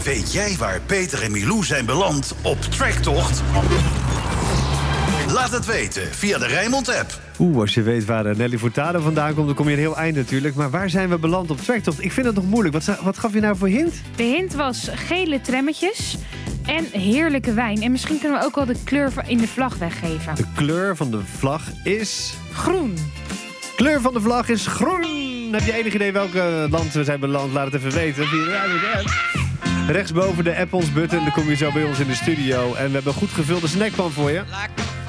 Weet jij waar Peter en Milou zijn beland op Tracktocht? Laat het weten via de Rijnmond-app. Als je weet waar Nelly Furtado vandaan komt, dan kom je een heel eind natuurlijk. Maar waar zijn we beland op Tracktocht? Ik vind het nog moeilijk. Wat gaf je nou voor hint? De hint was gele trammetjes en heerlijke wijn. En misschien kunnen we ook wel de kleur in de vlag weggeven. De kleur van de vlag is... Groen. Kleur van de vlag is groen. Heb je enig idee welk land we zijn beland? Laat het even weten via de Rijnmond-app. Rechtsboven de app ons button, dan kom je zo bij ons in de studio. En we hebben een goed gevulde snackpan voor je.